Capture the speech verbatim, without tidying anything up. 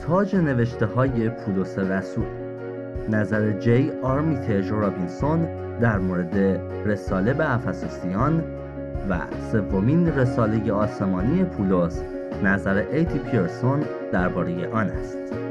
تاج نوشته های پولس رسول. نظر جی آرمیتاژ رابینسون در مورد رساله به افسوسیان و سومین رساله آسمانی پولس، نظر ایتی پیرسون درباره آن است.